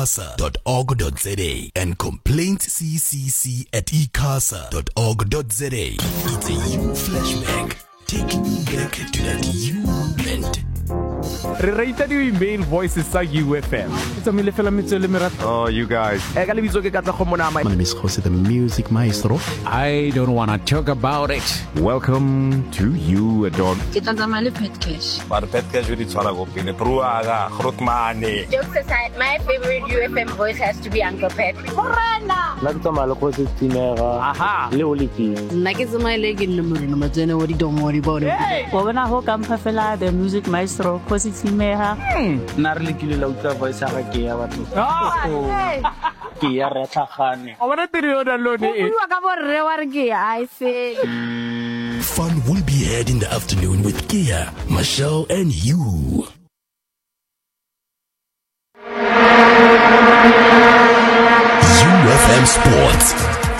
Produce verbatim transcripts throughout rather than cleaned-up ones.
icasa dot org dot za and complaintsccc at icasa dot org dot za. It's a you flashback, taking you back to that you moment. Re raita di email voices sa U F M. It's a mile fela mitsele merat. Oh, you guys. E ka lebitso ke Katla Khomona. My name is Jose, the music maestro. I don't want to talk about it. Welcome to You a Dog. Ke tla male pet cash. But pet cash with tswala go pele. Pruaga, Grotmane. Jokes aside, my favorite U F M voice has to be Uncle Pet. Corona. La tsa mala go se tsinega. Aha. Le oliki. Nna ke tsamaile le ke nne mo rena matsene wa di don't worry about it. Go bona ho ka mpafela the music maestro Khosi Tsimeha. Nna re lekile la utsa voice ga ke ya batho. Ke ya re tlhagane. O bona tiro da lone e. Bua ka borre wa re ke I say. Fun will be had in the afternoon with Kia, Michelle, and you. U F M Sports.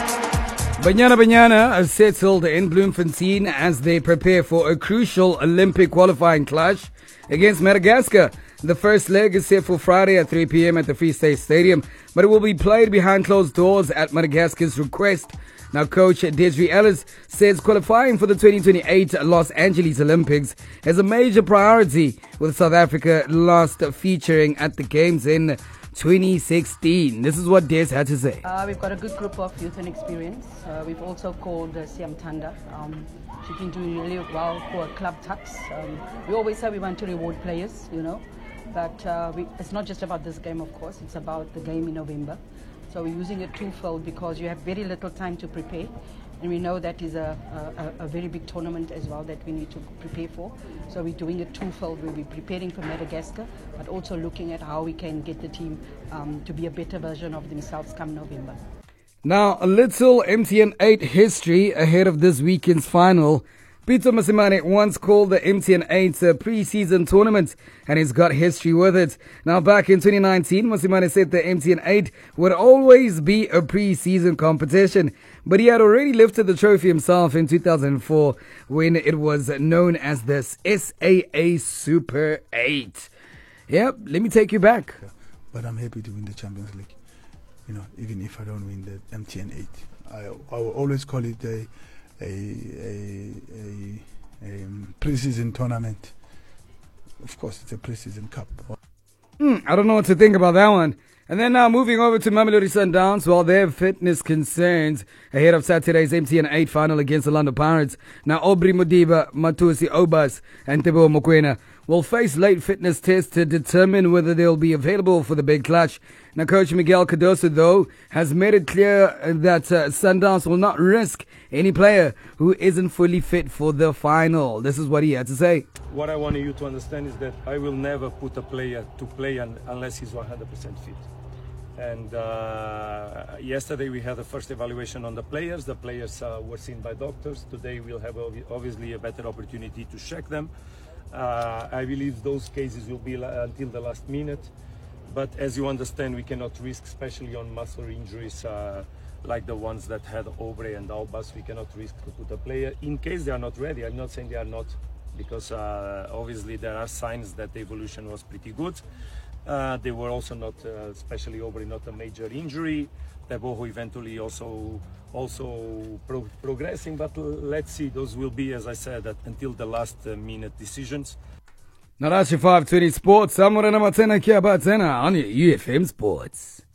Banyana Banyana are settled in Bloemfontein as they prepare for a crucial Olympic qualifying clash against Madagascar. The first leg is set for Friday at three p.m. at the Free State Stadium, but it will be played behind closed doors at Madagascar's request. Now, coach Desiree Ellis says qualifying for the twenty twenty-eight Los Angeles Olympics is a major priority, with South Africa last featuring at the Games in twenty sixteen. This is what Des had to say. Uh, we've got a good group of youth and experience. Uh, we've also called uh, Siam Tanda. Um, she's been doing really well for Club Tucks. Um, we always say we want to reward players, you know, but uh, we, it's not just about this game, of course. It's about the game in November. So we're using it twofold because you have very little time to prepare. And we know that is a, a, a very big tournament as well that we need to prepare for. So we're doing it twofold. We'll be preparing for Madagascar, but also looking at how we can get the team um, to be a better version of themselves come November. Now, a little M T N eight history ahead of this weekend's final. Peter Masimane once called the M T N eight a pre-season tournament, and he's got history with it. Now, back in twenty nineteen, Masimane said the M T N eight would always be a pre-season competition, but he had already lifted the trophy himself in two thousand four when it was known as the S A A Super eight. Yep, let me take you back. But I'm happy to win the Champions League, you know, even if I don't win the M T N eight. I, I will always call it a A, a, a, a pre-season tournament. Of course, it's a pre-season cup. Hmm, I don't know what to think about that one. And then now moving over to Mamelodi Sundowns, while they have fitness concerns ahead of Saturday's M T N eight final against the Orlando Pirates. Now Aubrey Modiba, Matusi Obas and Teboho Mokoena will face late fitness tests to determine whether they'll be available for the big clash. Now Coach Miguel Cardoso, though, has made it clear that uh, Sundowns will not risk any player who isn't fully fit for the final. This is what he had to say. What I want you to understand is that I will never put a player to play un- unless he's one hundred percent fit. And uh, yesterday we had the first evaluation on the players. The players uh, were seen by doctors. Today we'll have ob- obviously a better opportunity to check them. Uh, I believe those cases will be la- until the last minute. But as you understand, we cannot risk, especially on muscle injuries uh, like the ones that had Aubrey and Albas. We cannot risk to put a player in case they are not ready. I'm not saying they are not, because uh, obviously there are signs that the evolution was pretty good. Uh, they were also not, uh, especially Aubrey, not a major injury. Teboho eventually also also pro- progressing, but l- let's see. Those will be, as I said, that until the last uh, minute decisions. Now that's your five twenty Sports. I'm Morena Matena Kia Batena on your U F M Sports.